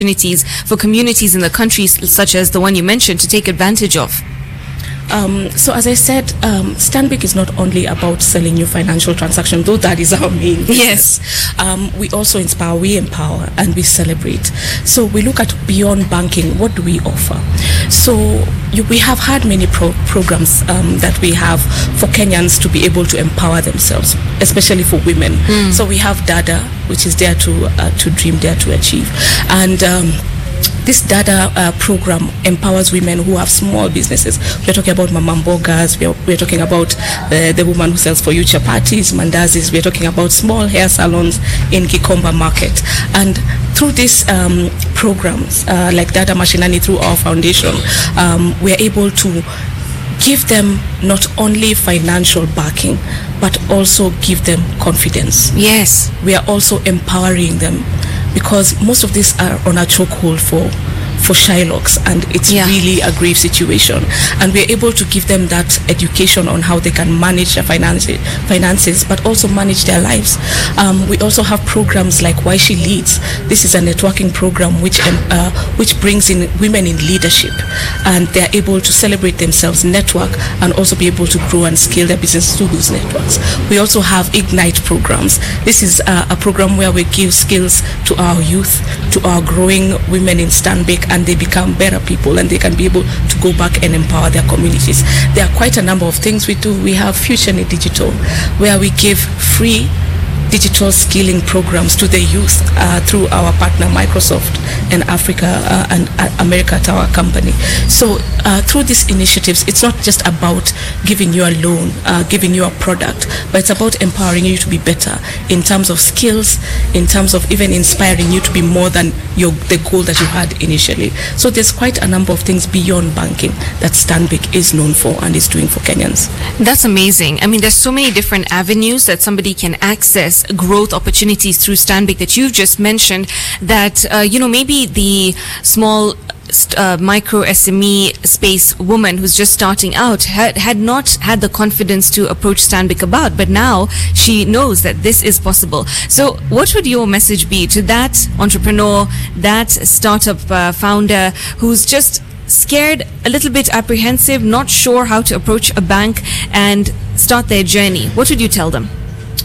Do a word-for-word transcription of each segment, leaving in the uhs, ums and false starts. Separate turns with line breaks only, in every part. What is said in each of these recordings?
opportunities for communities in the countries such as the one you mentioned to take advantage of?
Um, so as I said, um, Stanbic is not only about selling you financial transactions, though that is our main business.
Yes.
Um, we also inspire, we empower, and we celebrate. So we look at beyond banking, what do we offer? So you, we have had many pro- programs um, that we have for Kenyans to be able to empower themselves, especially for women. Mm. So we have Dada, which is Dare to, uh, to Dream, Dare to Achieve. And um, this Dada uh, program empowers women who have small businesses. We're talking about Mama Mbogas, we're, we're talking about uh, the woman who sells for you chapatis, mandazis, we're talking about small hair salons in Gikomba Market. And through these um, programs, uh, like Dada Mashinani, through our foundation, um, we're able to give them not only financial backing, but also give them confidence.
Yes.
We are also empowering them, because most of these are on a chokehold for for Shylocks, and it's yeah. really a grave situation. And we're able to give them that education on how they can manage their finances, finances but also manage their lives. Um, we also have programs like Why She Leads. This is a networking program which uh, which brings in women in leadership, and they're able to celebrate themselves, network, and also be able to grow and scale their business through those networks. We also have Ignite programs. This is uh, a program where we give skills to our youth, to our growing women in Stanbic, and they become better people, and they can be able to go back and empower their communities. There are quite a number of things we do. We have Future in Digital, where we give free digital skilling programs to the youth uh, through our partner Microsoft and Africa uh, and uh, America Tower Company. So uh, through these initiatives, it's not just about giving you a loan, uh, giving you a product, but it's about empowering you to be better in terms of skills, in terms of even inspiring you to be more than your the goal that you had initially. So there's quite a number of things beyond banking that Stanbic is known for and is doing for Kenyans.
That's amazing. I mean, there's so many different avenues that somebody can access growth opportunities through Stanbic that you've just mentioned, that uh, you know, maybe the small uh, micro S M E space woman who's just starting out had, had not had the confidence to approach Stanbic about, but now she knows that this is possible. So what would your message be to that entrepreneur, that startup uh, founder who's just scared, a little bit apprehensive, not sure how to approach a bank and start their journey? What would you tell them?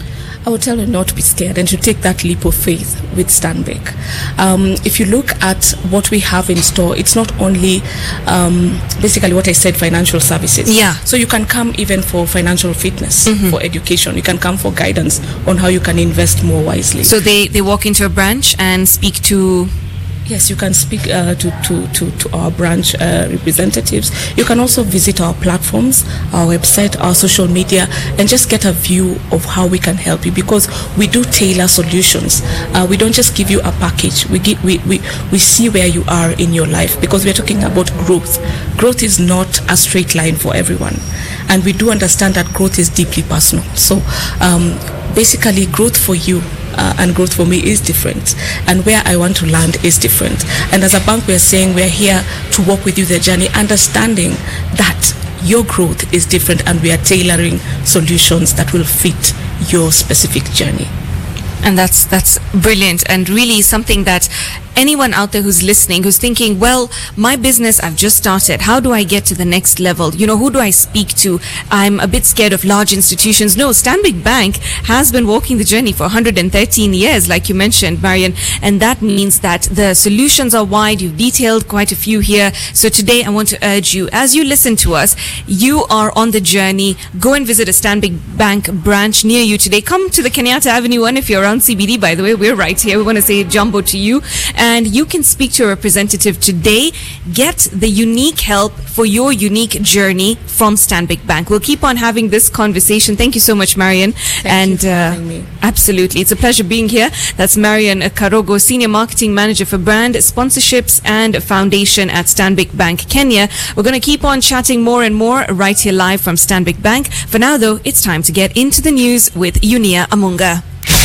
I would tell you not to be scared and to take that leap of faith with Stanbic. Um, if you look at what we have in store, it's not only um, basically what I said, financial services.
Yeah.
So you can come even for financial fitness, mm-hmm. for education. You can come for guidance on how you can invest more wisely.
So they, they walk into a branch and speak to...
Yes, you can speak uh, to, to, to, to our branch uh, representatives. You can also visit our platforms, our website, our social media, and just get a view of how we can help you, because we do tailor solutions. Uh, we don't just give you a package. We, give, we, we, we see where you are in your life, because we're talking about growth. Growth is not a straight line for everyone. And we do understand that growth is deeply personal. So um, basically, growth for you Uh, and growth for me is different, and where I want to land is different. And as a bank, we're saying we're here to walk with you the journey, understanding that your growth is different, and we are tailoring solutions that will fit your specific journey.
And that's that's brilliant, and really something that anyone out there who's listening, who's thinking, well, my business, I've just started. How do I get to the next level? You know, who do I speak to? I'm a bit scared of large institutions. No, Stanbic Bank has been walking the journey for one hundred thirteen years, like you mentioned, Marian. And that means that the solutions are wide. You've detailed quite a few here. So today I want to urge you, as you listen to us, you are on the journey. Go and visit a Stanbic Bank branch near you today. Come to the Kenyatta Avenue one if you're around C B D, by the way. We're right here. We want to say jumbo to you. And you can speak to a representative today. Get the unique help for your unique journey from Stanbic Bank. We'll keep on having this conversation. Thank you so much, Marian.
Thank
and
you for having
uh,
me.
Absolutely. It's a pleasure being here. That's Marian Karogo, Senior Marketing Manager for Brand, Sponsorships and Foundation at Stanbic Bank Kenya. We're going to keep on chatting more and more right here live from Stanbic Bank. For now, though, it's time to get into the news with Yunia Amunga.